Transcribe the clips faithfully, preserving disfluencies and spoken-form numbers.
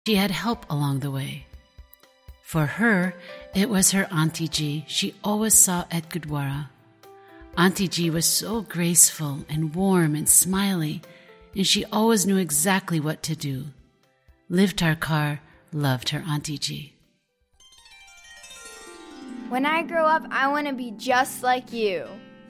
She had help along the way. For her, it was her Auntie G she always saw at Gurdwara. Auntie G was so graceful and warm and smiley, and she always knew exactly what to do. Livtar Kaur loved her Auntie G. When I grow up, I want to be just like you.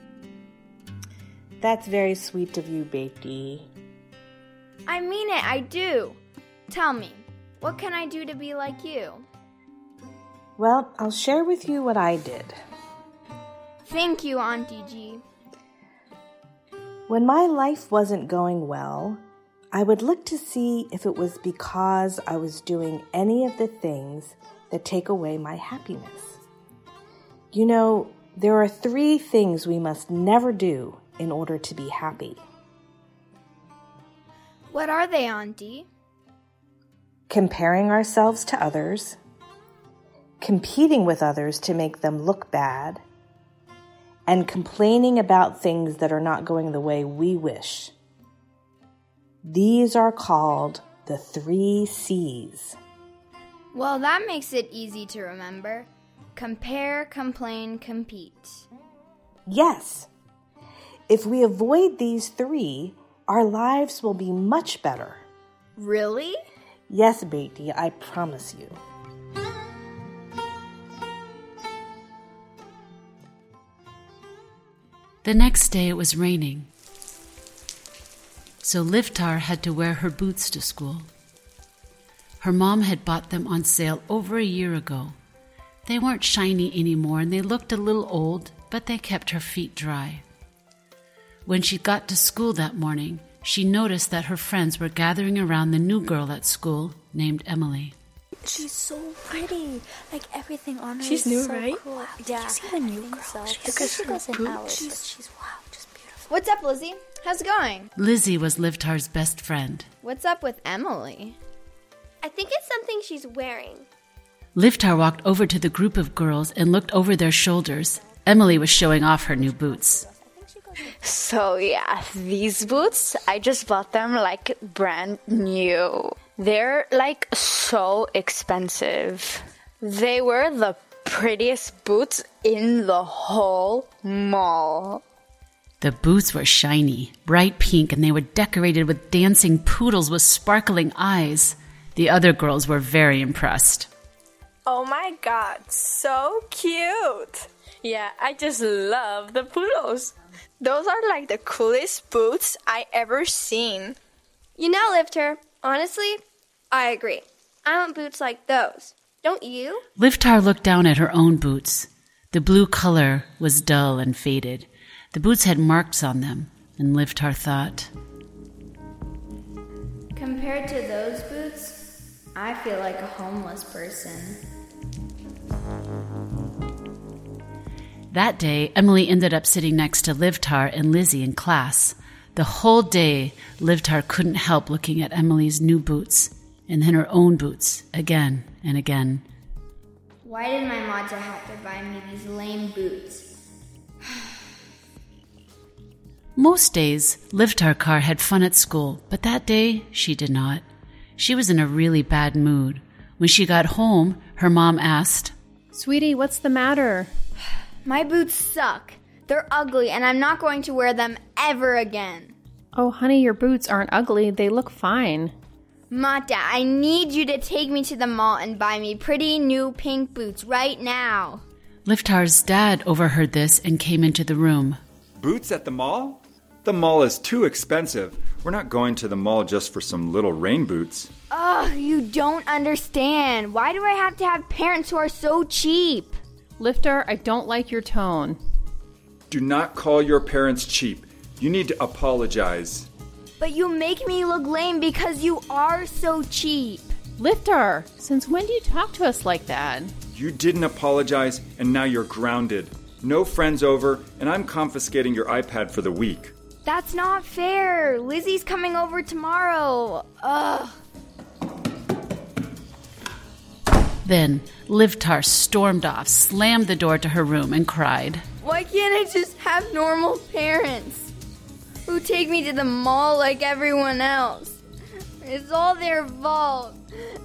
That's very sweet of you, Beti. I mean it, I do. Tell me, what can I do to be like you? Well, I'll share with you what I did. Thank you, Auntie G. When my life wasn't going well, I would look to see if it was because I was doing any of the things that take away my happiness. You know, there are three things we must never do in order to be happy. What are they, Auntie? Comparing ourselves to others, competing with others to make them look bad, and complaining about things that are not going the way we wish. These are called the three C's. Well, that makes it easy to remember. Compare, complain, compete. Yes. If we avoid these three, our lives will be much better. Really? Yes, Beti, I promise you. The next day it was raining, so Livtar had to wear her boots to school. Her mom had bought them on sale over a year ago. They weren't shiny anymore and they looked a little old, but they kept her feet dry. When she got to school that morning, she noticed that her friends were gathering around the new girl at school named Emily. She's so pretty. Like everything on her She's is new, so right? cool. Wow, did yeah, you see the new girl? So. She, Look at she her goes in boots. hours, She's, but she's wow, just beautiful. What's up, Lizzie? How's it going? Lizzie was Livtar's best friend. What's up with Emily? I think it's something she's wearing. Livtar walked over to the group of girls and looked over their shoulders. Emily was showing off her new boots. So yeah, these boots, I just bought them like brand new. They're like so expensive. They were the prettiest boots in the whole mall. The boots were shiny, bright pink, and they were decorated with dancing poodles with sparkling eyes. The other girls were very impressed. Oh my god, so cute! Yeah, I just love the poodles. Those are like the coolest boots I ever seen. You know, Livtar, honestly, I agree. I want boots like those. Don't you? Livtar looked down at her own boots. The blue color was dull and faded. The boots had marks on them, and Livtar thought, Compared to those boots, I feel like a homeless person. That day, Emily ended up sitting next to Livtar and Lizzie in class. The whole day, Livtar couldn't help looking at Emily's new boots, and then her own boots, again and again. Why did my Mata have to buy me these lame boots? Most days, Livtar Kaur had fun at school, but that day, she did not. She was in a really bad mood. When she got home, her mom asked, Sweetie, what's the matter? My boots suck. They're ugly, and I'm not going to wear them ever again. Oh, honey, your boots aren't ugly. They look fine. Mata, I need you to take me to the mall and buy me pretty new pink boots right now. Livtar's dad overheard this and came into the room. Boots at the mall? The mall is too expensive. We're not going to the mall just for some little rain boots. Ugh, you don't understand. Why do I have to have parents who are so cheap? Livtar, I don't like your tone. Do not call your parents cheap. You need to apologize. But you make me look lame because you are so cheap. Livtar, since when do you talk to us like that? You didn't apologize, and now you're grounded. No friends over, and I'm confiscating your iPad for the week. That's not fair. Lizzie's coming over tomorrow. Ugh. Then Livtar stormed off, slammed the door to her room, and cried. Why can't I just have normal parents who take me to the mall like everyone else? It's all their fault.